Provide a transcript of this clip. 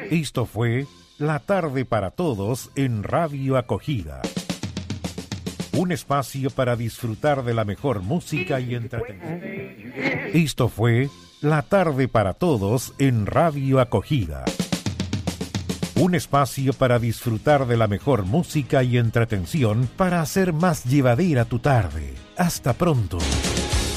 Esto fue La Tarde para Todos en Radio Acogida. Un espacio para disfrutar de la mejor música y entretenimiento. Esto fue La Tarde para Todos en Radio Acogida. Un espacio para disfrutar de la mejor música y entretención para hacer más llevadera tu tarde. Hasta pronto.